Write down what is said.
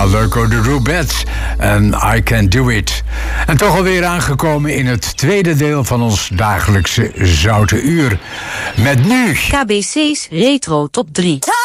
Ja, Lurko de Rubettes en I Can Do It. En toch alweer aangekomen in het tweede deel van ons dagelijkse Zoute Uur. Met nu KBC's Retro Top 3.